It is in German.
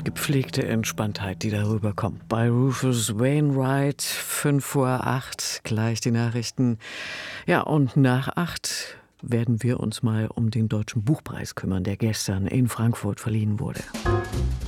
gepflegte Entspanntheit, die darüber kommt. Bei Rufus Wainwright, 7:55, gleich die Nachrichten. Ja, und nach 8 werden wir uns mal um den Deutschen Buchpreis kümmern, der gestern in Frankfurt verliehen wurde.